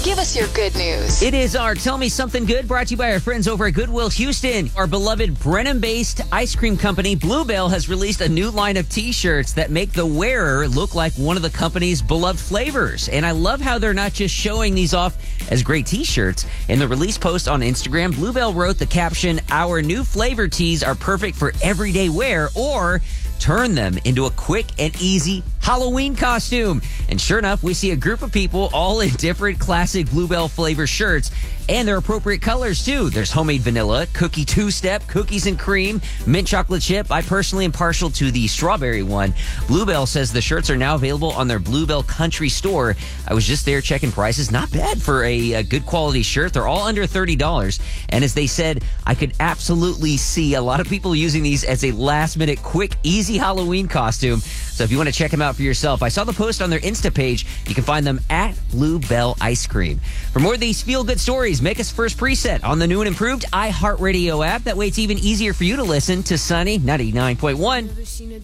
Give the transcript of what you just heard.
Give us your good news. It is our Tell Me Something Good, brought to you by our friends over at Goodwill Houston. Our beloved Brenham-based ice cream company, Bluebell, has released a new line of T-shirts that make the wearer look like one of the company's beloved flavors. And I love how they're not just showing these off as great T-shirts. In the release post on Instagram, Bluebell wrote the caption, "Our new flavor tees are perfect for everyday wear," or turn them into a quick and easy Halloween costume. And sure enough, we see a group of people all in different classic Bluebell flavor shirts, and their appropriate colors too. There's homemade vanilla, cookie two-step, cookies and cream, mint chocolate chip. I personally am partial to the strawberry one. Bluebell says the shirts are now available on their Bluebell Country store. I was just there checking prices. Not bad for a good quality shirt. They're all under $30. And as they said, I could absolutely see a lot of people using these as a last-minute, quick, easy Halloween costume. So if you want to check them out for yourself, I saw the post on their Insta page. You can find them at Bluebell Ice Cream. For more of these feel-good stories, make us first preset on the new and improved iHeartRadio app. That way it's even easier for you to listen to Sunny 99.1.